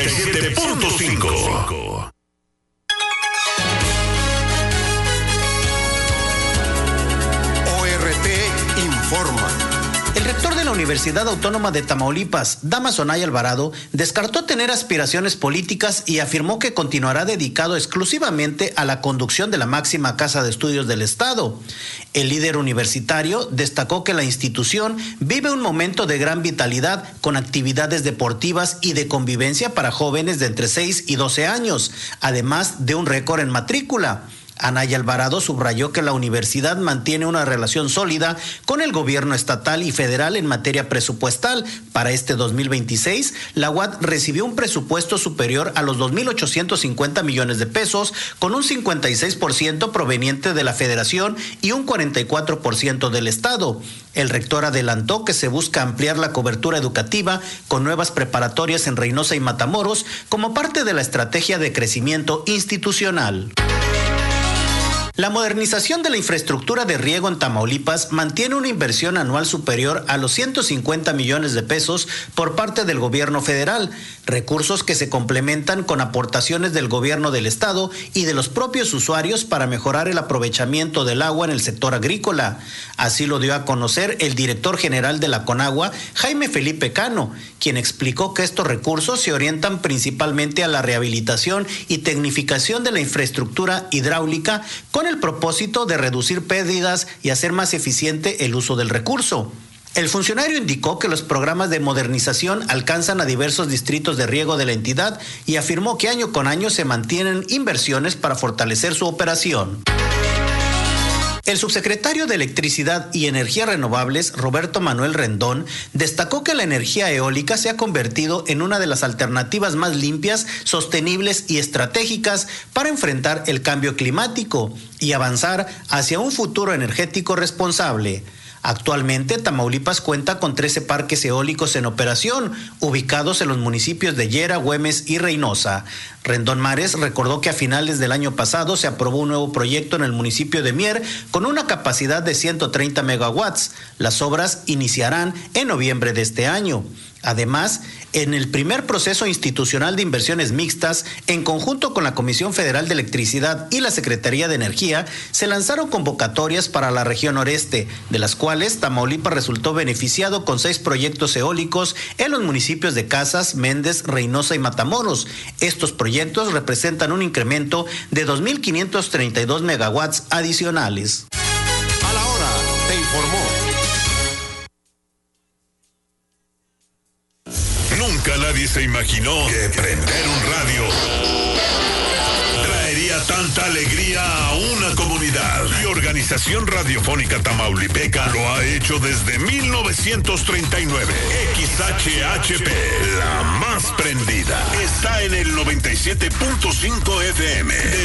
97.5. ORT informa. El rector de la Universidad Autónoma de Tamaulipas, Damaso Anaya Alvarado, descartó tener aspiraciones políticas y afirmó que continuará dedicado exclusivamente a la conducción de la máxima casa de estudios del Estado. El líder universitario destacó que la institución vive un momento de gran vitalidad con actividades deportivas y de convivencia para jóvenes de entre 6 y 12 años, además de un récord en matrícula. Anaya Alvarado subrayó que la universidad mantiene una relación sólida con el gobierno estatal y federal en materia presupuestal. Para este 2026, la UAT recibió un presupuesto superior a los 2.850 millones de pesos, con un 56% proveniente de la federación y un 44% del estado. El rector adelantó que se busca ampliar la cobertura educativa con nuevas preparatorias en Reynosa y Matamoros como parte de la estrategia de crecimiento institucional. La modernización de la infraestructura de riego en Tamaulipas mantiene una inversión anual superior a los 150 millones de pesos por parte del gobierno federal, recursos que se complementan con aportaciones del gobierno del estado y de los propios usuarios para mejorar el aprovechamiento del agua en el sector agrícola. Así lo dio a conocer el director general de la Conagua, Jaime Felipe Cano, quien explicó que estos recursos se orientan principalmente a la rehabilitación y tecnificación de la infraestructura hidráulica con el propósito de reducir pérdidas y hacer más eficiente el uso del recurso. El funcionario indicó que los programas de modernización alcanzan a diversos distritos de riego de la entidad y afirmó que año con año se mantienen inversiones para fortalecer su operación. El subsecretario de Electricidad y Energías Renovables, Roberto Manuel Rendón, destacó que la energía eólica se ha convertido en una de las alternativas más limpias, sostenibles y estratégicas para enfrentar el cambio climático y avanzar hacia un futuro energético responsable. Actualmente, Tamaulipas cuenta con 13 parques eólicos en operación, ubicados en los municipios de Llera, Güemes y Reynosa. Rendón Mares recordó que a finales del año pasado se aprobó un nuevo proyecto en el municipio de Mier con una capacidad de 130 megawatts. Las obras iniciarán en noviembre de este año. Además, en el primer proceso institucional de inversiones mixtas, en conjunto con la Comisión Federal de Electricidad y la Secretaría de Energía, se lanzaron convocatorias para la región noreste, de las cuales Tamaulipas resultó beneficiado con 6 proyectos eólicos en los municipios de Casas, Méndez, Reynosa y Matamoros. Estos proyectos representan un incremento de 2.532 megawatts adicionales. A la hora, te informó. Nunca nadie se imaginó que prender un radio traería tanta alegría a una comunidad. Y Organización Radiofónica Tamaulipeca lo ha hecho desde 1939. XHHP, la más prendida, está en el 97.5 FM.